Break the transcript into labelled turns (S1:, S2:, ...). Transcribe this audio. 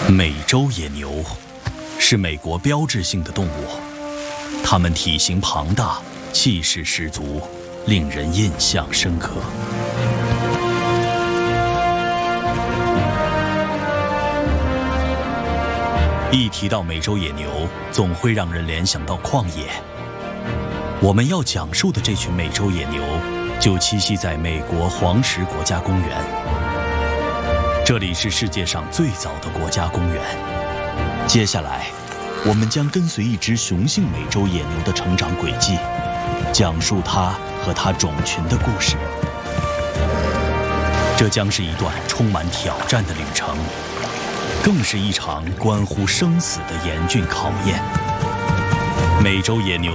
S1: 美洲野牛是美国标志性的动物，它们体型庞大，气势十足，令人印象深刻。一提到美洲野牛，总会让人联想到旷野。我们要讲述的这群美洲野牛，就栖息在美国黄石国家公园。这里是世界上最早的国家公园。接下来，我们将跟随一只雄性美洲野牛的成长轨迹，讲述它和它种群的故事。这将是一段充满挑战的旅程，更是一场关乎生死的严峻考验。美洲野牛